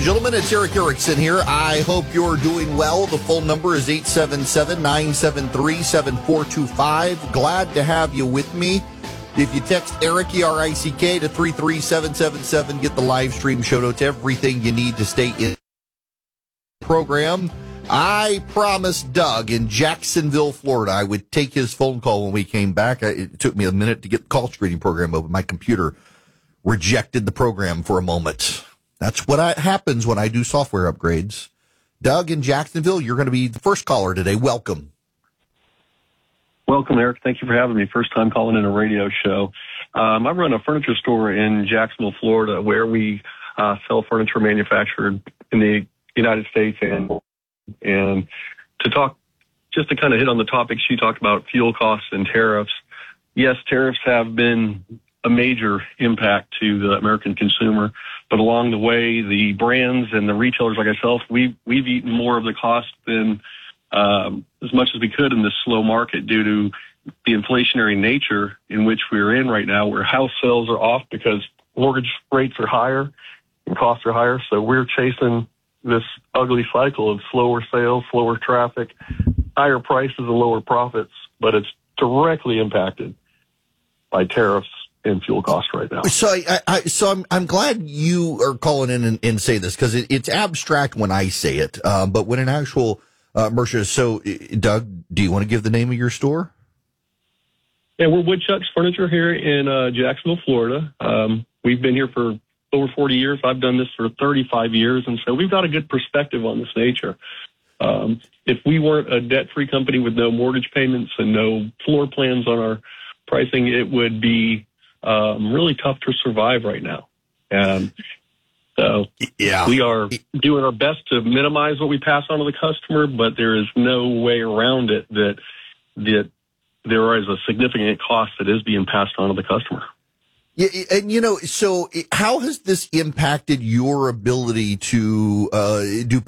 and gentlemen, it's Eric Erickson here. I hope you're doing well. The phone number is 877-973-7425. Glad to have you with me. If you text Eric, E-R-I-C-K, to 33777, get the live stream show notes, everything you need to stay in the program. I promised Doug in Jacksonville, Florida, I would take his phone call when we came back. It took me a minute to get the call screening program open. My computer rejected the program for a moment. That's what happens when I do software upgrades. Doug in Jacksonville, you're going to be the first caller today. Welcome. Welcome, Eric. Thank you for having me. First time calling in a radio show. I run a furniture store in Jacksonville, Florida, where we sell furniture manufactured in the United States. And to kind of hit on the topics you talked about, fuel costs and tariffs. Yes, tariffs have been a major impact to the American consumer, but along the way, the brands and the retailers like ourselves, we've eaten more of the cost than as much as we could in this slow market due to the inflationary nature in which we're in right now, where house sales are off because mortgage rates are higher and costs are higher. So we're chasing this ugly cycle of slower sales, slower traffic, higher prices and lower profits, but it's directly impacted by tariffs and fuel costs right now. So I'm glad you are calling in and say this, because it's abstract when I say it, but when an actual merchant. So, Doug, do you want to give the name of your store? Yeah, we're Woodchuck's Furniture here in Jacksonville, Florida. We've been here for over 40 years. I've done this for 35 years, and so we've got a good perspective on this nature. If we weren't a debt-free company with no mortgage payments and no floor plans on our pricing, it would be really tough to survive right now. So yeah, we are doing our best to minimize what we pass on to the customer, but there is no way around it that there is a significant cost that is being passed on to the customer. Yeah, and so how has this impacted your ability to do